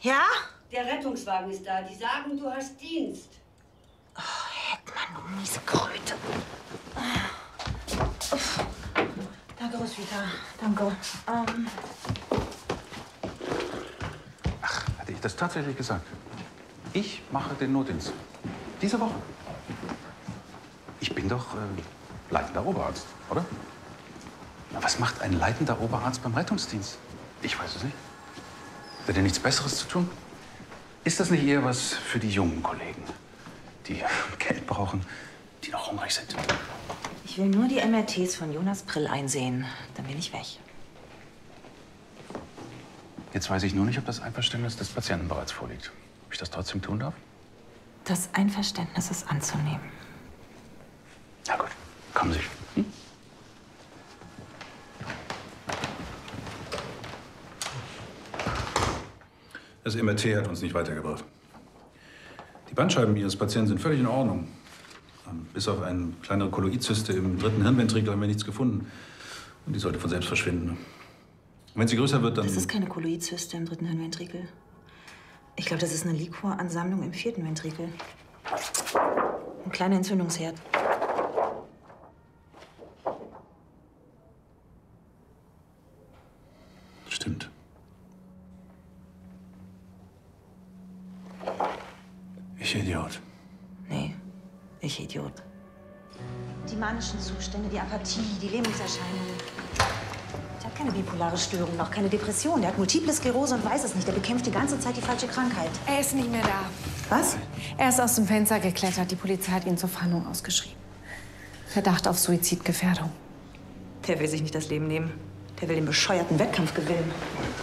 Ja? Der Rettungswagen ist da. Die sagen, du hast Dienst. Oh, Heckmann, du miese Kröte. Danke, Roswitha. Danke. Ach, hatte ich das tatsächlich gesagt? Ich mache den Notdienst. Diese Woche. Ich bin doch leitender Oberarzt, oder? Na, was macht ein leitender Oberarzt beim Rettungsdienst? Ich weiß es nicht. Hat er nichts Besseres zu tun? Ist das nicht eher was für die jungen Kollegen, die Geld brauchen, die noch hungrig sind? Ich will nur die MRTs von Jonas Prill einsehen. Dann bin ich weg. Jetzt weiß ich nur nicht, ob das Einverständnis des Patienten bereits vorliegt. Ob ich das trotzdem tun darf? Das Einverständnis ist anzunehmen. Na gut, kommen Sie. Hm? Das MRT hat uns nicht weitergebracht. Die Bandscheiben Ihres Patienten sind völlig in Ordnung. Bis auf eine kleinere Kolloidzyste im dritten Hirnventrikel haben wir nichts gefunden. Und die sollte von selbst verschwinden. Und wenn sie größer wird, dann... Das ist keine Kolloidzyste im dritten Hirnventrikel. Ich glaube, das ist eine Liquoransammlung im vierten Ventrikel. Ein kleiner Entzündungsherd. Stimmt. Ich Idiot. Nee, ich Idiot. Die manischen Zustände, die Apathie, die Lähmungserscheinungen. Der hat keine bipolare Störung, auch keine Depression. Der hat Multiple Sklerose und weiß es nicht. Der bekämpft die ganze Zeit die falsche Krankheit. Er ist nicht mehr da. Was? Er ist aus dem Fenster geklettert. Die Polizei hat ihn zur Fahndung ausgeschrieben. Verdacht auf Suizidgefährdung. Der will sich nicht das Leben nehmen. Der will den bescheuerten Wettkampf gewinnen.